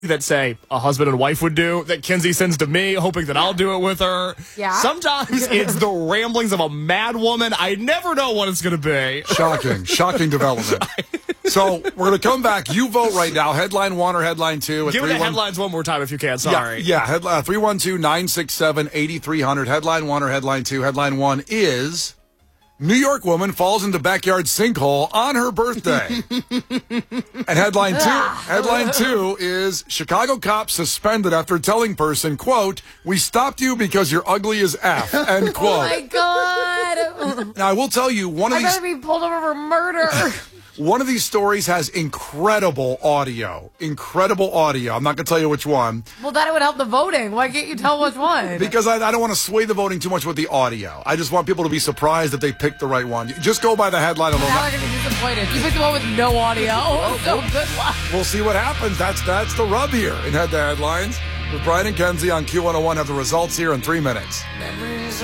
that say a husband and wife would do that Kenzie sends to me, hoping that I'll do it with her. Yeah. Sometimes it's the ramblings of a mad woman. I never know what it's going to be. Shocking development. So we're going to come back. You vote right now. Headline 1 or headline 2. Give me the headlines one more time if you can. Sorry. Yeah. 312-967-8300. Headline 1 or headline 2. Headline 1 is New York woman falls into backyard sinkhole on her birthday. And headline 2 is Chicago cop suspended after telling person, quote, "We stopped you because you're ugly as F," end quote. Oh, my God. Now, I will tell you, I'd rather be pulled over for murder. One of these stories has incredible audio. Incredible audio. I'm not going to tell you which one. Well, that would help the voting. Why can't you tell which one? Because I don't want to sway the voting too much with the audio. I just want people to be surprised that they picked the right one. Just go by the headline alone. Now they're going to be disappointed. You picked the one with no audio. So good luck. We'll see what happens. That's the rub here in Head to Headlines. With Brian and Kenzie on Q101. Have the results here in 3 minutes.